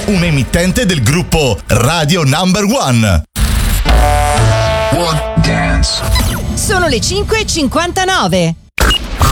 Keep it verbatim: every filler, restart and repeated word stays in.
un'emittente del gruppo Radio Number One. One Dance. Sono le cinque e cinquantanove.